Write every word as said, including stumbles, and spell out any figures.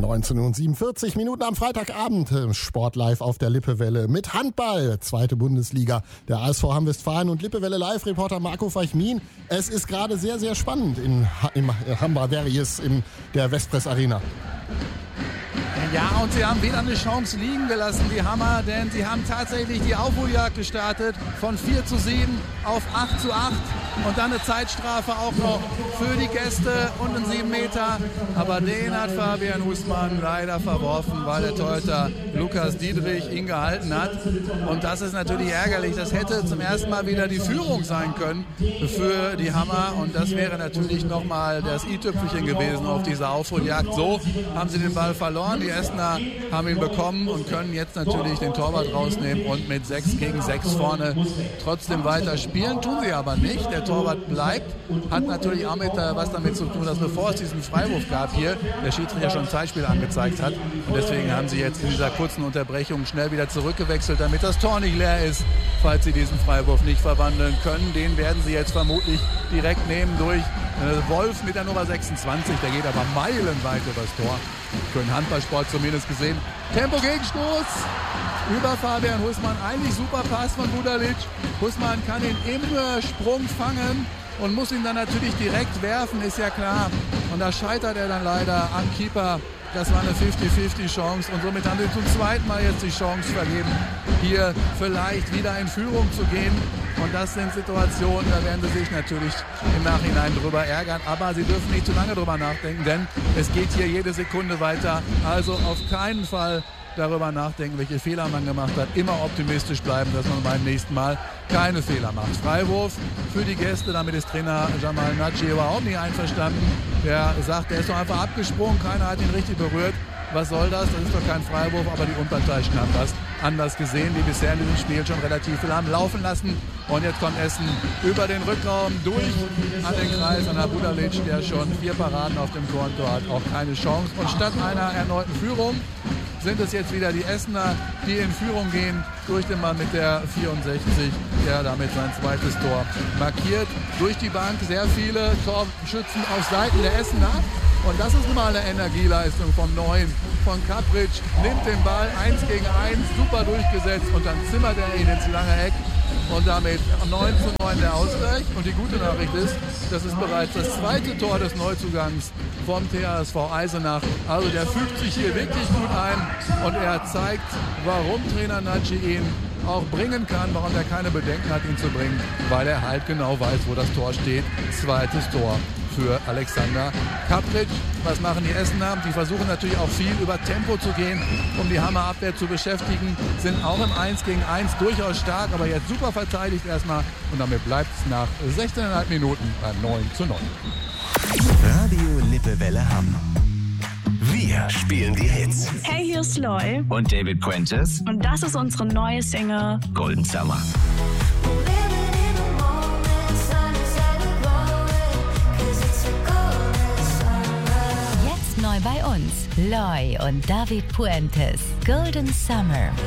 neunzehn Uhr siebenundvierzig Minuten am Freitagabend. Sport live auf der Lippewelle mit Handball. Zweite Bundesliga. Der A S V Hamm-Westfalen und Lippewelle Live-Reporter Marco Feichmin. Es ist gerade sehr, sehr spannend in ha- im Hamba-Verjes in der Westpress Arena. Ja, und sie haben wieder eine Chance liegen gelassen, die Hammer, denn sie haben tatsächlich die Aufholjagd gestartet von vier zu sieben auf acht zu acht und dann eine Zeitstrafe auch noch für die Gäste und einen sieben Meter. Aber den hat Fabian Hußmann leider verworfen, weil der Torhüter Lukas Dietrich ihn gehalten hat. Und das ist natürlich ärgerlich. Das hätte zum ersten Mal wieder die Führung sein können für die Hammer. Und das wäre natürlich nochmal das i-Tüpfelchen gewesen auf dieser Aufholjagd. So haben sie den Ball verloren. Die Essener haben ihn bekommen und können jetzt natürlich den Torwart rausnehmen und mit sechs gegen sechs vorne trotzdem weiter spielen. Tun sie aber nicht. Der Torwart bleibt. Hat natürlich auch mit, äh, was damit zu tun, dass bevor es diesen Freiwurf gab hier, der Schiedsrichter schon ein Zeitspiel angezeigt hat. Und deswegen haben sie jetzt in dieser kurzen Unterbrechung schnell wieder zurückgewechselt, damit das Tor nicht leer ist, falls sie diesen Freiwurf nicht verwandeln können. Den werden sie jetzt vermutlich direkt nehmen durch äh, Wolf mit der Nummer sechsundzwanzig. Der geht aber meilenweit übers Tor. Für den Handballsport zumindest gesehen. Tempo-Gegenstoß über Fabian Hußmann. Eigentlich super Pass von Budalic. Hußmann kann ihn im Sprung fangen und muss ihn dann natürlich direkt werfen, ist ja klar. Und da scheitert er dann leider am Keeper. Das war eine fünfzig fünfzig Chance und somit haben sie zum zweiten Mal jetzt die Chance vergeben, hier vielleicht wieder in Führung zu gehen. Und das sind Situationen, da werden sie sich natürlich im Nachhinein drüber ärgern. Aber sie dürfen nicht zu lange drüber nachdenken, denn es geht hier jede Sekunde weiter. Also auf keinen Fall darüber nachdenken, welche Fehler man gemacht hat. Immer optimistisch bleiben, dass man beim nächsten Mal keine Fehler macht. Freiwurf für die Gäste, damit ist Trainer Jamal Naci überhaupt nicht einverstanden. Der sagt, der ist doch einfach abgesprungen, keiner hat ihn richtig berührt. Was soll das? Das ist doch kein Freiwurf, aber die Unparteiischen haben das anders gesehen, die bisher in diesem Spiel schon relativ viel haben laufen lassen. Und jetzt kommt Essen über den Rückraum durch an den Kreis an Budalic, der schon vier Paraden auf dem Konto hat, auch keine Chance. Und statt einer erneuten Führung sind es jetzt wieder die Essener, die in Führung gehen durch den Mann mit der vierundsechzig, der damit sein zweites Tor markiert. Durch die Bank sehr viele Torschützen auf Seiten der Essener. Und das ist mal eine Energieleistung vom Neuen, von Kapric. Nimmt den Ball eins gegen eins, super durchgesetzt und dann zimmert er ihn ins lange Eck. Und damit neun zu neun der Ausgleich. Und die gute Nachricht ist, das ist bereits das zweite Tor des Neuzugangs vom T H S V Eisenach. Also der fügt sich hier wirklich gut ein und er zeigt, warum Trainer Naci ihn auch bringen kann, warum er keine Bedenken hat, ihn zu bringen, weil er halt genau weiß, wo das Tor steht. Zweites Tor für Alexander Kapric. Was machen die Essener? Die versuchen natürlich auch viel über Tempo zu gehen, um die Hammerabwehr zu beschäftigen. Sind auch im eins gegen eins durchaus stark, aber jetzt super verteidigt erstmal. Und damit bleibt es nach sechzehn Komma fünf Minuten beim neun zu neun. Radio Lippewelle Hamm. Wir spielen die Hits. Hey, hier ist Loy. Und David Puentes. Und das ist unsere neue Single Golden Summer. Neu bei uns, Loy und David Puentes, Golden Summer.